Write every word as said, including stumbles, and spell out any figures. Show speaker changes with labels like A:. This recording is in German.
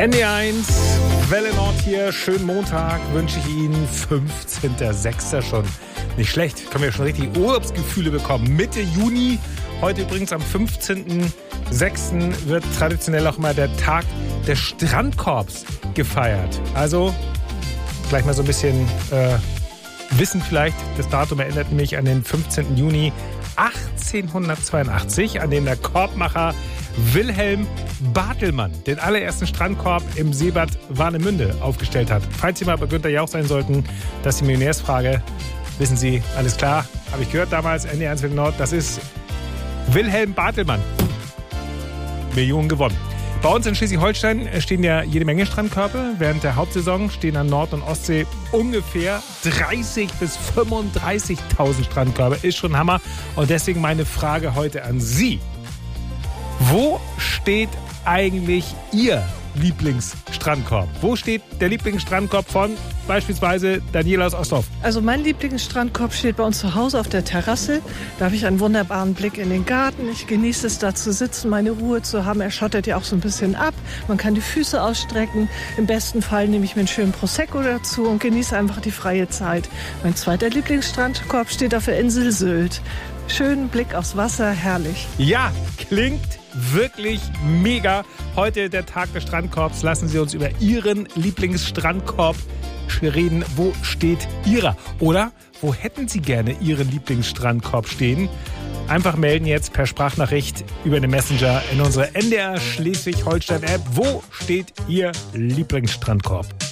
A: N D eins, Welle Nord hier, schönen Montag wünsche ich Ihnen, fünfzehnter sechster schon. Nicht schlecht, können wir schon richtig Urlaubsgefühle bekommen. Mitte Juni, heute übrigens am fünfzehnten sechsten wird traditionell auch mal der Tag des Strandkorbs gefeiert. Also gleich mal so ein bisschen äh, Wissen vielleicht, das Datum erinnert mich an den fünfzehnten Juni achtzehnhundertzweiundachtzig, an dem der Korbmacher Wilhelm Bartelmann den allerersten Strandkorb im Seebad Warnemünde aufgestellt hat. Falls Sie mal bei Günther Jauch sein sollten, das ist die Millionärsfrage. Wissen Sie, alles klar, habe ich gehört damals, N D eins Welle Nord, das ist Wilhelm Bartelmann. Millionen gewonnen. Bei uns in Schleswig-Holstein stehen ja jede Menge Strandkörbe. Während der Hauptsaison stehen an Nord- und Ostsee ungefähr dreißigtausend bis fünfunddreißigtausend Strandkörbe. Ist schon Hammer. Und deswegen meine Frage heute an Sie. Wo steht eigentlich Ihr Lieblingsstrandkorb? Wo steht der Lieblingsstrandkorb von beispielsweise Daniela aus Ostdorf?
B: Also mein Lieblingsstrandkorb steht bei uns zu Hause auf der Terrasse. Da habe ich einen wunderbaren Blick in den Garten. Ich genieße es, da zu sitzen, meine Ruhe zu haben. Er schottet ja auch so ein bisschen ab. Man kann die Füße ausstrecken. Im besten Fall nehme ich mir einen schönen Prosecco dazu und genieße einfach die freie Zeit. Mein zweiter Lieblingsstrandkorb steht auf der Insel Sylt. Schönen Blick aufs Wasser, herrlich.
A: Ja, klingt wirklich mega. Heute der Tag des Strandkorbs. Lassen Sie uns über Ihren Lieblingsstrandkorb reden. Wo steht Ihrer? Oder wo hätten Sie gerne Ihren Lieblingsstrandkorb stehen? Einfach melden jetzt per Sprachnachricht über den Messenger in unsere N D R Schleswig-Holstein-App. Wo steht Ihr Lieblingsstrandkorb?